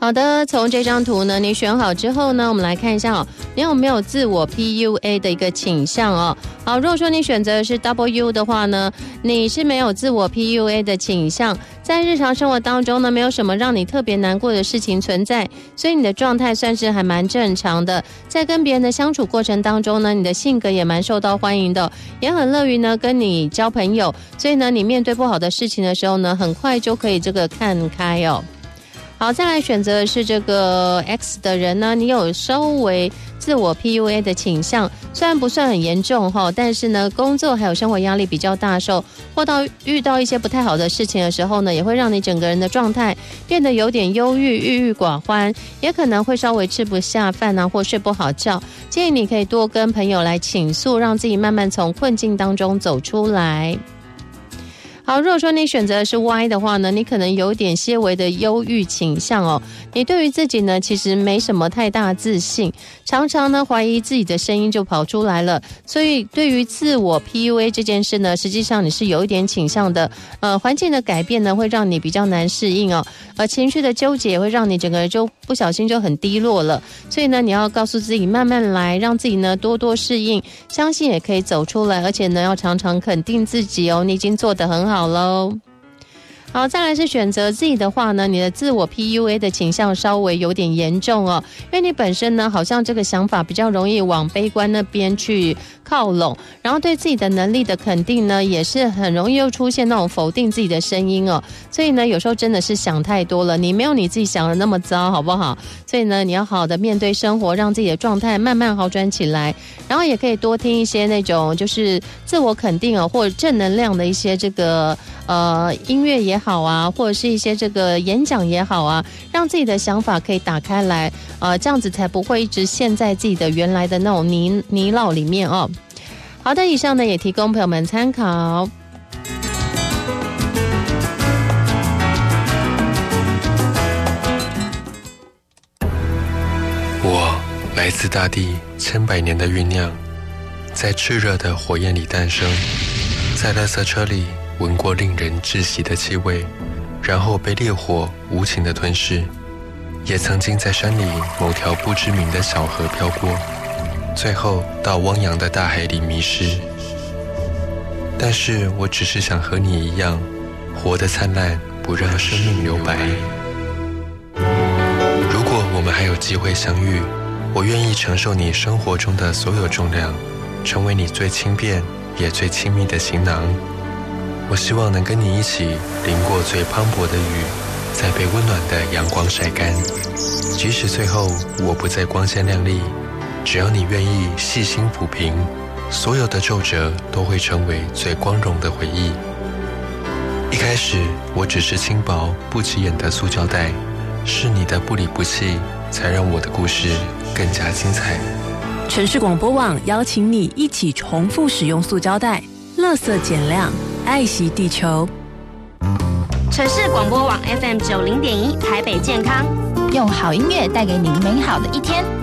好的，从这张图呢，你选好之后呢，我们来看一下哦，你有没有自我 PUA 的一个倾向哦？好，如果说你选择的是 W 的话呢，你是没有自我 PUA 的倾向，在日常生活当中呢，没有什么让你特别难过的事情存在，所以你的状态算是还蛮正常的。在跟别人的相处过程当中呢，你的性格也蛮受到欢迎的，也很乐于呢跟你交朋友，所以呢，你面对不好的事情的时候呢，很快就可以这个看开哦。好，再来选择的是这个 X 的人呢，你有稍微自我 PUA 的倾向，虽然不算很严重哈，但是呢，工作还有生活压力比较大受，或遇到一些不太好的事情的时候呢，也会让你整个人的状态变得有点忧郁、郁郁寡欢，也可能会稍微吃不下饭啊，或睡不好觉。建议你可以多跟朋友来倾诉，让自己慢慢从困境当中走出来。好，如果说你选择的是 Y 的话呢，你可能有点些微的忧郁倾向哦。你对于自己呢，其实没什么太大自信，常常呢怀疑自己的声音就跑出来了。所以对于自我 PUA 这件事呢，实际上你是有一点倾向的。环境的改变呢，会让你比较难适应哦。情绪的纠结也会让你整个人就不小心就很低落了。所以呢，你要告诉自己慢慢来，让自己呢多多适应，相信也可以走出来。而且呢，要常常肯定自己哦，你已经做得很好喽。好，再来是选择自己的话呢，你的自我 PUA 的倾向稍微有点严重哦，因为你本身呢，好像这个想法比较容易往悲观那边去靠拢，然后对自己的能力的肯定呢，也是很容易又出现那种否定自己的声音哦，所以呢，有时候真的是想太多了，你没有你自己想的那么糟，好不好？所以呢，你要好好的面对生活，让自己的状态慢慢好转起来，然后也可以多听一些那种就是自我肯定哦，或者正能量的一些这个音乐也好啊，或者是一些这个演讲也好啊，让自己的想法可以打开来，这样子才不会一直陷在自己的原来的那种泥淖里面哦。好的，以上呢也提供朋友们参考。 我来自大地千百年的酝酿，在炽热的火焰里诞生，在垃圾车里闻过令人窒息的气味，然后被烈火无情的吞噬，也曾经在山里某条不知名的小河飘过，最后到汪洋的大海里迷失。但是我只是想和你一样，活得灿烂，不让生命留白。如果我们还有机会相遇，我愿意承受你生活中的所有重量，成为你最轻便也最亲密的行囊。我希望能跟你一起淋过最磅礴的雨，再被温暖的阳光晒干。即使最后我不再光鲜亮丽，只要你愿意细心抚平，所有的皱褶都会成为最光荣的回忆。一开始我只是轻薄不起眼的塑胶袋，是你的不离不弃，才让我的故事更加精彩。 城市广播网邀请你一起重复使用塑胶袋，垃圾减量，爱惜地球。 城市广播网 FM 90.1台北健康， 用好音乐带给您美好的一天。